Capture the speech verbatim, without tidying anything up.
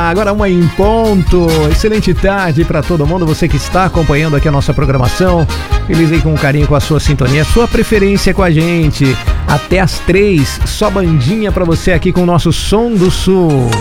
agora uma em ponto. Excelente tarde para todo mundo, você que está acompanhando aqui a nossa programação. Feliz aí com carinho com a sua sintonia, sua preferência com a gente. Até às três, só bandinha para você aqui com o nosso Som do Sul.